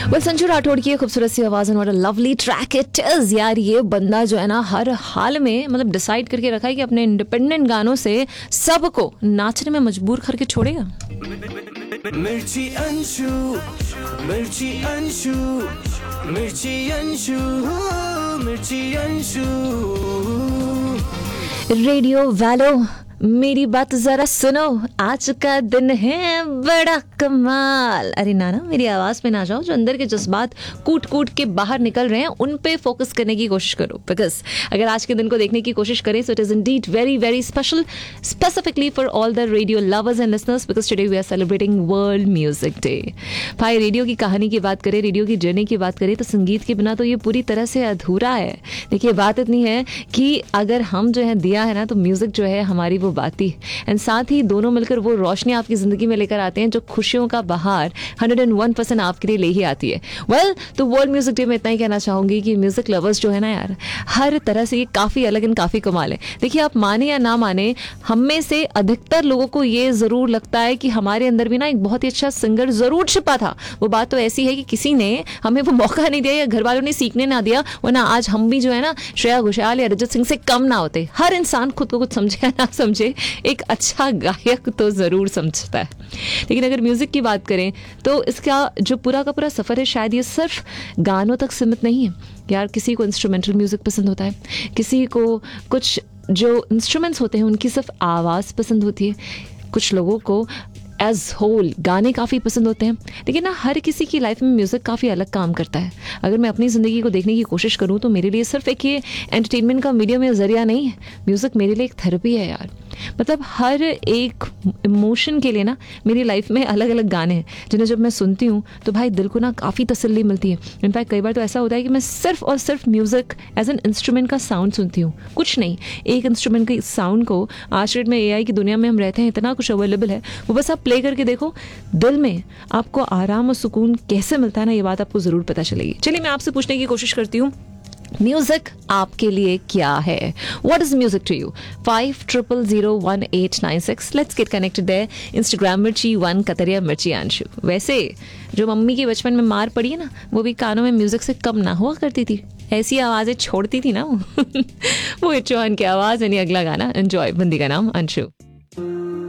Well Sanju Rathore की खूबसूरत सी आवाज और लवली ट्रैक इट इज यार। ये बंदा जो है ना हर हाल में मतलब डिसाइड करके रखा है कि अपने इंडिपेंडेंट गानों से सबको नाचने में मजबूर करके छोड़ेगा। मिर्ची अंशु, मिर्ची अंशु, मिर्ची अंशु, मिर्ची अंशु। रेडियो वैलो मेरी बात जरा सुनो, आज का दिन है बड़ा कमाल। अरे नाना मेरी आवाज पे ना जाओ, जो अंदर के जज्बात कूट कूट के बाहर निकल रहे हैं उन पे फोकस करने की कोशिश करो। बिकॉज अगर आज के दिन को देखने की कोशिश करें so it is Indeed very very special, specifically for all the radio lovers and listeners, because today we are celebrating world music day. भाई रेडियो की कहानी की बात करें, रेडियो की जर्नी की बात करें तो संगीत के बिना तो ये पूरी तरह से अधूरा है। देखिए बात इतनी है कि अगर हम जो है दिया है ना तो म्यूजिक जो है हमारी वो बाती, एंड साथ ही दोनों मिलकर वो रोशनी आपकी जिंदगी में लेकर आते हैं जो खुशियों का बहार 101% आपके लिए ले ही आती है। वेल तो वर्ल्ड म्यूजिक डे में इतना ही कहना चाहूंगी कि म्यूजिक लवर्स जो है ना यार हर तरह से ये काफी अलग एंड काफी कमाल है। देखिए आप माने या ना माने, हम में से अधिकतर लोगों को ये जरूर लगता है कि हमारे अंदर भी ना एक बहुत ही अच्छा सिंगर जरूर छिपा था। वो बात तो ऐसी है कि किसी ने हमें वो मौका नहीं दिया या घर वालों ने सीखने ना दिया, वरना आज हम भी जो है ना श्रेया घोषाल या अरिजीत सिंह से कम ना होते। हर इंसान खुद को कुछ समझे या ना समझे एक अच्छा गायक तो जरूर समझता है। लेकिन अगर म्यूजिक की बात करें तो इसका जो पूरा का पूरा सफर है शायद ये सिर्फ गानों तक सीमित नहीं है यार। किसी को इंस्ट्रूमेंटल म्यूजिक पसंद होता है, किसी को कुछ जो इंस्ट्रूमेंट्स होते हैं उनकी सिर्फ आवाज़ पसंद होती है, कुछ लोगों को एज होल गाने काफ़ी पसंद होते हैं। लेकिन ना हर किसी की लाइफ में म्यूज़िक काफ़ी अलग काम करता है। अगर मैं अपनी ज़िंदगी को देखने की कोशिश करूँ तो मेरे लिए सिर्फ एक ये एंटरटेनमेंट का मीडियम या ज़रिया नहीं है, म्यूज़िक मेरे लिए एक थेरेपी है यार। मतलब हर एक इमोशन के लिए ना मेरी लाइफ में अलग अलग गाने हैं जिन्हें जब मैं सुनती हूँ तो भाई दिल को ना काफ़ी तसल्ली मिलती है। इनफैक्ट कई बार तो ऐसा होता है कि मैं सिर्फ और सिर्फ म्यूज़िक एज एन इंस्ट्रूमेंट का साउंड सुनती हूँ, कुछ नहीं। एक इंस्ट्रूमेंट के साउंड को आज डेट में AI की दुनिया में हम रहते हैं, इतना कुछ अवेलेबल है, वो बस आप प्ले करके देखो, दिल में आपको आराम और सुकून कैसे मिलता है ना, ये बात आपको ज़रूर पता चलेगी। चलिए मैं आपसे पूछने की कोशिश करती हूँ, म्यूजिक आपके लिए क्या है? What is music to you? 50001896. Let's get connected there. Instagram मिर्ची 1 कतरिया मिर्ची अंशु। वैसे जो मम्मी की बचपन में मार पड़ी है ना वो भी कानों में म्यूजिक से कम ना हुआ करती थी, ऐसी आवाजें छोड़ती थी ना वो। वो चौहान की आवाज यानी अगला गाना एंजॉय, बंदी का नाम अंशु।